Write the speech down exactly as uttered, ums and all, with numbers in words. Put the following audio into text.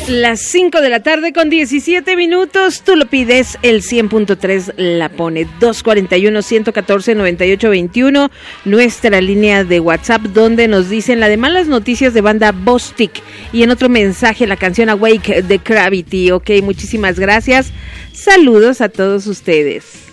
Las cinco de la tarde con diecisiete minutos, tú lo pides, el cien punto tres la pone. Dos cuarenta y uno, ciento catorce, noventa y ocho veintiuno, nuestra línea de WhatsApp, donde nos dicen la de malas noticias de banda Bostik, y en otro mensaje la canción Awake de Gravity. Ok, muchísimas gracias, saludos a todos ustedes.